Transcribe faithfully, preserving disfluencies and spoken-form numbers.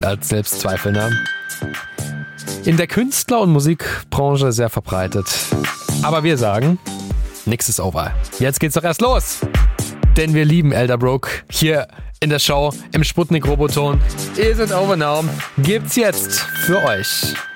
als Selbstzweifelnder. In der Künstler- und Musikbranche sehr verbreitet. Aber wir sagen, nix ist over. Jetzt geht's doch erst los. Denn wir lieben Elderbrook hier in der Show im Sputnik Roboton. Is it over now? Gibt's jetzt für euch.